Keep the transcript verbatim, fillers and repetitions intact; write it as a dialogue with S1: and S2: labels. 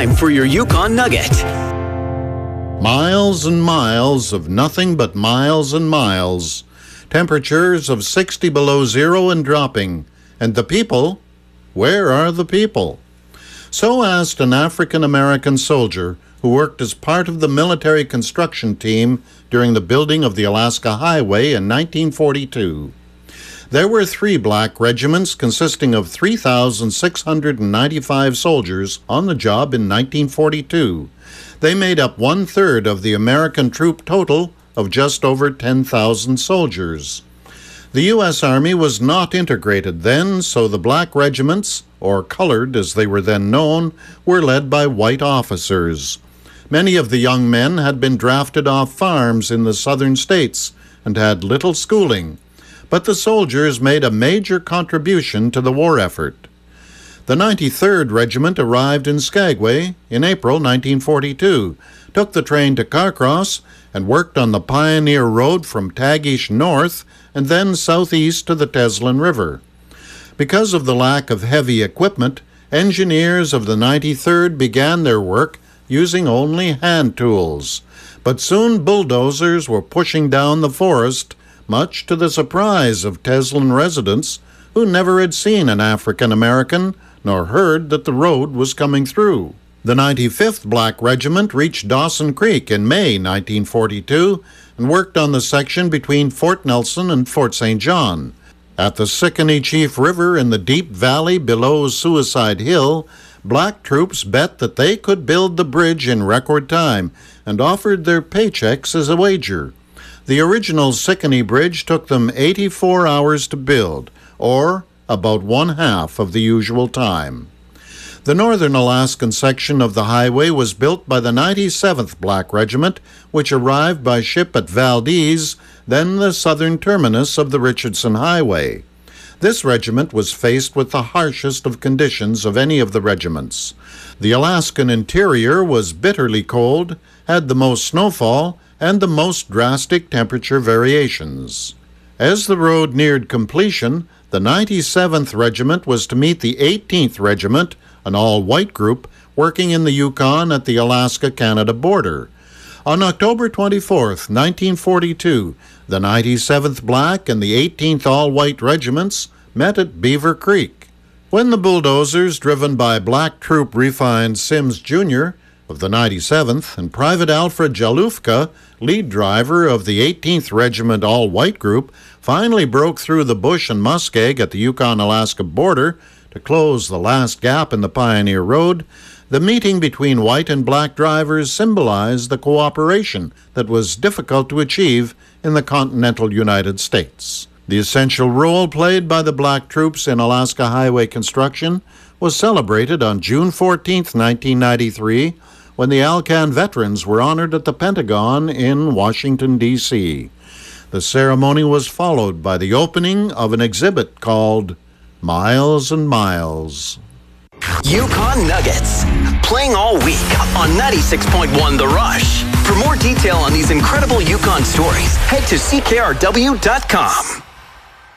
S1: time for your Yukon Nugget.
S2: Miles and miles of nothing but miles and miles. Temperatures of sixty below zero and dropping. And the people? Where are the people? So asked an African-American soldier who worked as part of the military construction team during the building of the Alaska Highway in nineteen forty-two. There were three black regiments consisting of three thousand six hundred ninety-five soldiers on the job in nineteen forty-two. They made up one-third of the American troop total of just over ten thousand soldiers. The U S Army was not integrated then, so the black regiments, or colored as they were then known, were led by white officers. Many of the young men had been drafted off farms in the southern states and had little schooling, but the soldiers made a major contribution to the war effort. The ninety-third Regiment arrived in Skagway in April nineteen forty-two, took the train to Carcross, and worked on the Pioneer Road from Tagish north and then southeast to the Teslin River. Because of the lack of heavy equipment, engineers of the ninety-third began their work using only hand tools. But soon bulldozers were pushing down the forest, much to the surprise of Teslin residents who never had seen an African-American nor heard that the road was coming through. The ninety-fifth Black Regiment reached Dawson Creek in May nineteen forty-two and worked on the section between Fort Nelson and Fort Saint John. At the Sicannie Chief River in the deep valley below Suicide Hill, black troops bet that they could build the bridge in record time and offered their paychecks as a wager. The original Sicannie Bridge took them eighty-four hours to build, or about one half of the usual time. The northern Alaskan section of the highway was built by the ninety-seventh Black Regiment, which arrived by ship at Valdez, then the southern terminus of the Richardson Highway. This regiment was faced with the harshest of conditions of any of the regiments. The Alaskan interior was bitterly cold, had the most snowfall, and the most drastic temperature variations. As the road neared completion, the ninety-seventh Regiment was to meet the eighteenth Regiment, an all-white group, working in the Yukon at the Alaska-Canada border. On October twenty-fourth, nineteen forty-two, the ninety-seventh Black and the eighteenth All-White Regiments met at Beaver Creek. When the bulldozers, driven by Black Troop Refined Sims Junior of the ninety-seventh and Private Alfred Jalufka, lead driver of the eighteenth Regiment All-White Group, finally broke through the bush and muskeg at the Yukon-Alaska border to close the last gap in the Pioneer Road, the meeting between white and black drivers symbolized the cooperation that was difficult to achieve in the continental United States. The essential role played by the black troops in Alaska highway construction was celebrated on June fourteenth, nineteen ninety-three, when the Alcan veterans were honored at the Pentagon in Washington, D C The ceremony was followed by the opening of an exhibit called Miles and Miles.
S1: Yukon Nuggets, playing all week on ninety-six point one The Rush. For more detail on these incredible Yukon stories, head to C K R W dot com.